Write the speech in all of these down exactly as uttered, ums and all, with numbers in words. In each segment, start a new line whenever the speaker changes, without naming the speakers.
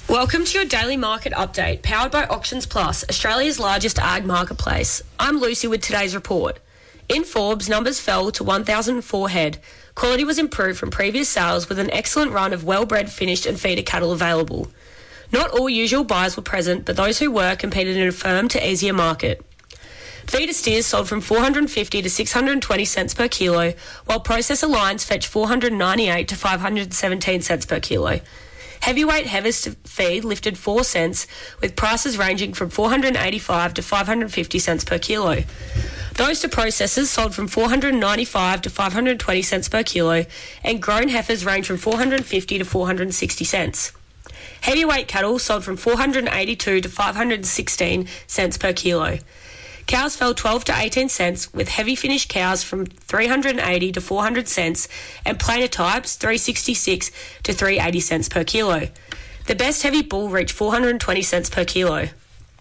Welcome to your daily market update, powered by Auctions Plus, Australia's largest ag marketplace. I'm Lucy with today's report. In Forbes, numbers fell to one thousand four head. Quality was improved from previous sales with an excellent run of well-bred, finished and feeder cattle available. Not all usual buyers were present, but those who were competed in a firm to easier market. Feeder steers sold from four hundred fifty to six hundred twenty cents per kilo, while processor lines fetched four hundred ninety-eight to five hundred seventeen cents per kilo. Heavyweight heifers to feed lifted four cents, with prices ranging from four hundred eighty-five to five hundred fifty cents per kilo. Those to processors sold from four hundred ninety-five to five hundred twenty cents per kilo, and grown heifers range from four hundred fifty to four hundred sixty cents. Heavyweight cattle sold from four hundred eighty-two to five hundred sixteen cents per kilo. Cows fell twelve to eighteen cents, with heavy finished cows from three hundred eighty to four hundred cents, and plainer types three hundred sixty-six to three hundred eighty cents per kilo. The best heavy bull reached four hundred twenty cents per kilo.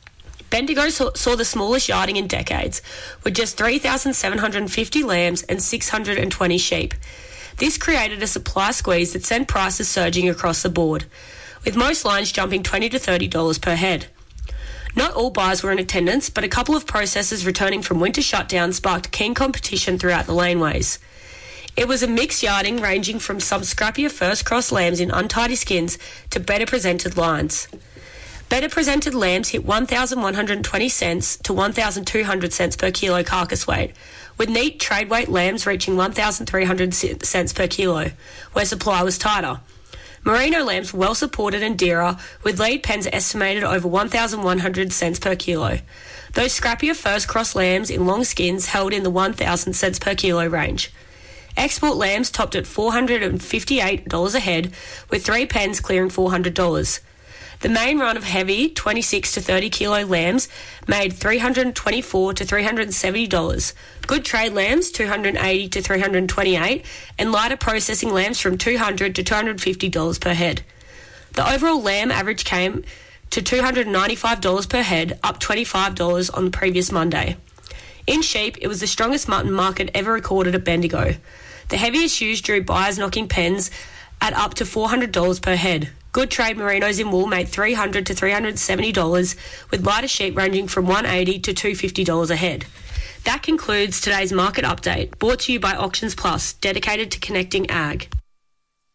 Bendigo saw the smallest yarding in decades, with just three thousand seven hundred fifty lambs and six hundred twenty sheep. This created a supply squeeze that sent prices surging across the board, with most lines jumping twenty to thirty dollars per head. Not all buyers were in attendance, but a couple of processors returning from winter shutdown sparked keen competition throughout the laneways. It was a mixed yarding ranging from some scrappier first cross lambs in untidy skins to better presented lines. Better presented lambs hit one thousand one hundred twenty cents to one thousand two hundred cents per kilo carcass weight, with neat trade weight lambs reaching one thousand three hundred cents per kilo, where supply was tighter. Merino lambs were well supported and dearer, with lead pens estimated over one thousand one hundred cents per kilo. Those scrappier first cross lambs in long skins held in the one thousand cents per kilo range. Export lambs topped at four hundred fifty-eight dollars a head, with three pens clearing four hundred dollars. The main run of heavy twenty-six to thirty kilo lambs made three hundred twenty-four to three hundred seventy dollars. Good trade lambs two hundred eighty to three hundred twenty-eight, and lighter processing lambs from two hundred to two hundred fifty dollars per head. The overall lamb average came to two hundred ninety-five dollars per head, up twenty-five dollars on the previous Monday. In sheep, it was the strongest mutton market ever recorded at Bendigo. The heaviest ewes drew buyers knocking pens at up to four hundred dollars per head. Good trade merinos in wool made three hundred dollars to three hundred seventy dollars, with lighter sheep ranging from one hundred eighty dollars to two hundred fifty dollars a head. That concludes today's market update, brought to you by Auctions Plus, dedicated to connecting ag.